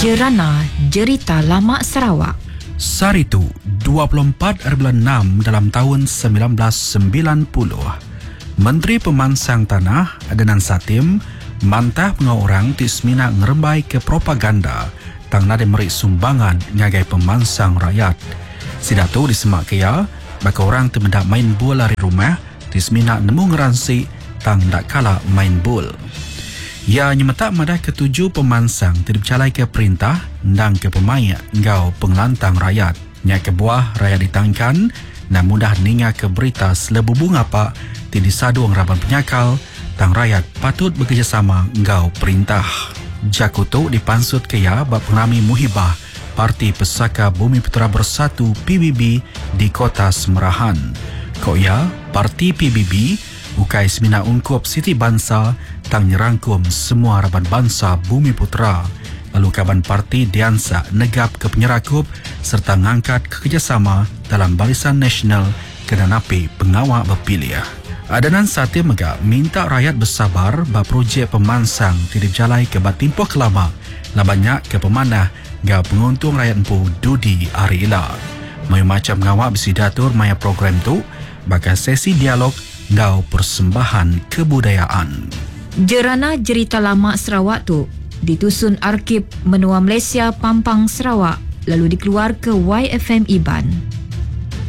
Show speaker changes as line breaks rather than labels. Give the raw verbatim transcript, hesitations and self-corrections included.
Jerana Jerita Lama Sarawak.
Saritu, dua puluh empat hari bulan enam dalam tahun sembilan belas sembilan puluh. Menteri Pemansang Tanah Adnan Satim mantah pengau orang tismina ngerembai ke propaganda tang nade merik sumbangan ngagai pemansang rakyat. Sidatu disemak kaya baka orang temendak main bola dari rumah tismina nemu ngeransi tang dak kala main bol. Ya nyemetak madah ketujuh pemansang tidak bercalai ke perintah ndang ke pemain ngau pengelantang rakyat. Nya ke buah rakyat ditangkan na mudah ninga ke berita selebu bunga pak ti disaduang raban penyakal tang rakyat patut bekerjasama ngau perintah. Jakutu dipansut kaya bab pengrami muhibah Parti Pesaka Bumi Putera Bersatu P B B di Kota Semerahan. Koya Parti P B B ukai semina ungkup Siti Bangsa tang nyerangkum semua raban bangsa Bumi Putera. Lalu kaban parti Diansa negap ke penyerakup serta ngangkat kerjasama dalam Barisan Nasional Kedanapi Pengawal Berpilihan. Adnan Satim megak minta rakyat bersabar bab projek pemansang tidak jalai ke batimpoh kelama lah banyak ke pemanah ngau penguntung rakyat empu Dudi Arila. Mayu macam ngawak bersidatur maya program tu baka sesi dialog ngau persembahan kebudayaan.
Jerana Jerita Lama Sarawak tu ditusun Arkib Menua Malaysia Pampang Sarawak lalu dikeluar ke Y F M Iban.